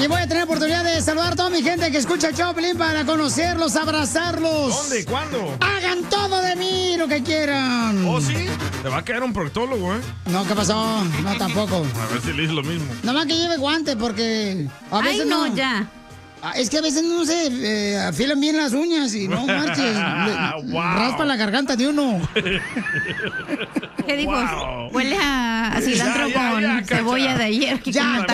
Y voy a tener oportunidad de saludar a toda mi gente que escucha el show, Pelín, para conocerlos, abrazarlos. ¿Dónde? ¿Cuándo? Hagan todo de mí, lo que quieran. ¿Oh, sí? Te va a caer un proctólogo, ¿eh? No, ¿qué pasó? No, tampoco. A ver si le hice lo mismo. Nada más que lleve guante porque a veces Ay, no, ya. Es que a veces no se afilan bien las uñas y no marches. Wow. Raspa la garganta de uno. ¿Qué dijo? Wow. Huele a cilantro con cebolla Cacha. de ayer. Que Ya.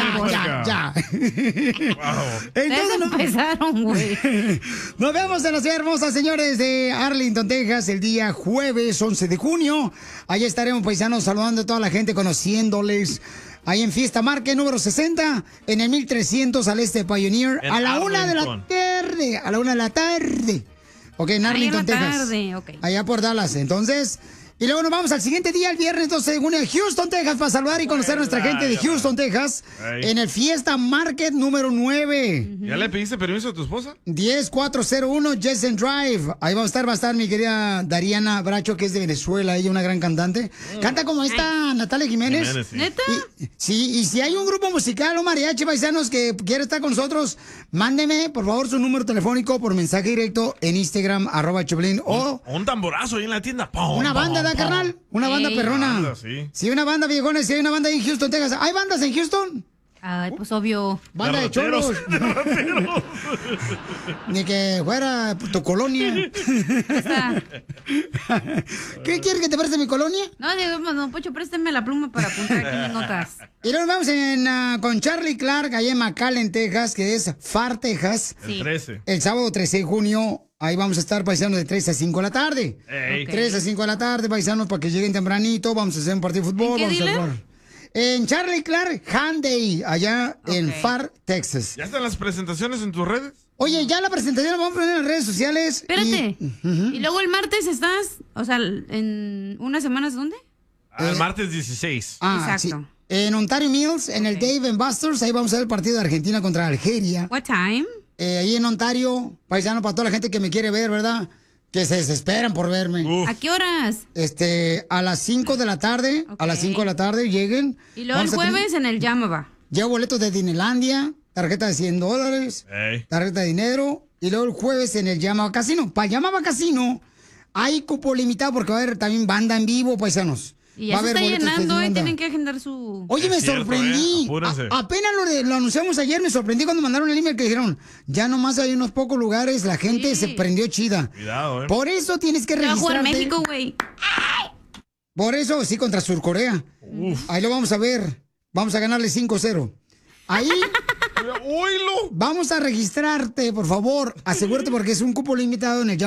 Entonces Entonces, empezaron, güey. nos vemos en la ciudad hermosa, señores, de Arlington, Texas, el día jueves 11 de junio. Allá estaremos, paisanos, saludando a toda la gente, conociéndoles. Ahí en Fiesta Market número 60, en el 1300 al este de Pioneer, En a la 1 de la Arlington. tarde. A la 1 de la tarde. Ok, en Arlington, Texas. Tarde, ok. Allá por Dallas. Entonces, y luego nos vamos al siguiente día, el viernes 12 de junio, a Houston, Texas, para saludar y conocer a nuestra gente de Houston, Texas, Ey. en el Fiesta Market número 9. ¿Ya le pediste permiso a tu esposa? 10401 Jessen Drive. Ahí va a estar mi querida Dariana Bracho, que es de Venezuela, ella una gran cantante. Canta como esta Natalia Jiménez. Jiménez, sí. ¿Neta? Y si hay un grupo musical o mariachi paisanos que quiere estar con nosotros, mándeme por favor su número telefónico por mensaje directo en Instagram, @Choplin, o Un tamborazo ahí en la tienda. ¡Pum! una banda, ¿da, carnal? Una banda Ey. perrona. Banda, sí. Sí, una banda, viejones, sí hay una banda ahí en Houston, Texas. ¿Hay bandas en Houston? Ay, pues obvio. Banda de rateros, cholos. de rateros. Ni que fuera tu colonia. Está. ¿Qué quieres que te preste mi colonia? No, digamos, don Pocho, préstame la pluma para apuntar aquí mis notas. Y luego vamos con Charlie Clark, allá en McAllen, Texas, que es Far, Texas. Sí. El 13. El sábado 13 de junio, ahí vamos a estar paisanos de 3 a 5 de la tarde. Ey. Ok. 3 a 5 de la tarde, paisanos, para que lleguen tempranito. Vamos a hacer un partido de fútbol. ¿En qué vamos a dealer? jugar. En Charlie Clark Hyundai, allá en Ok. Far, Texas. ¿Ya están las presentaciones en tus redes? Oye, ya la presentación la vamos a poner en las redes sociales. Espérate. y- Y luego el martes estás, o sea, en unas semanas, ¿dónde? El martes 16. Exacto. Sí. En Ontario Mills, en el Ok. Dave Busters, ahí vamos a ver el partido de Argentina contra Algeria. What time? Ahí en Ontario, paisano, para toda la gente que me quiere ver, ¿verdad? Que se desesperan por verme. Uf. ¿A qué horas? A las 5 de la tarde, Ok. a las 5 de la tarde lleguen. Y luego el Vamos a tener- jueves en el Yamaba. Llevo boletos de Disneylandia, tarjeta de $100, Ey. tarjeta de dinero. Y luego el jueves en el Yamaba Casino. Para Yamaba Casino hay cupo limitado porque va a haber también banda en vivo, paisanos. Y Va ya a se haber está boletos de llenando, banda. tienen que agendar su... Oye, Es me cierto, sorprendí. apúrense. Apenas lo anunciamos ayer, me sorprendí cuando mandaron el email que dijeron, ya nomás hay unos pocos lugares, la gente Sí. se prendió chida. Cuidado, Por eso tienes que Ya va a jugar registrarte. México, güey. Por eso, sí, contra Surcorea. Ahí lo vamos a ver. Vamos a ganarle 5-0. Ahí ¡Oílo! vamos a registrarte, por favor. Asegúrate porque es un cupo limitado en el